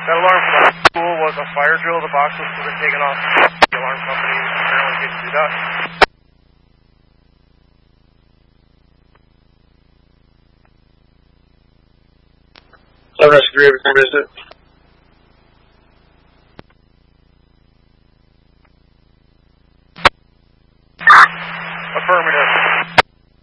That alarm from the school was a fire drill. The box was taken off. The alarm company apparently didn't do that. Rescue 3, everything visit. Affirmative.